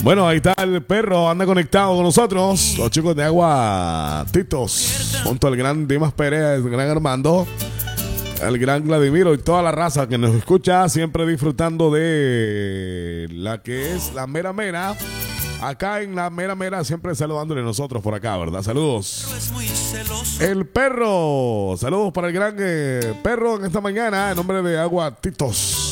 Bueno, ahí está el perro, anda conectado con nosotros. Los chicos de Agua Titos, junto al gran Dimas Pérez, el gran Armando, el gran Vladimiro y toda la raza que nos escucha, siempre disfrutando de la que es la mera mera. Acá en la mera mera, siempre saludándole nosotros por acá, ¿verdad? Saludos. El perro, saludos para el gran perro en esta mañana, en nombre de Agua Titos.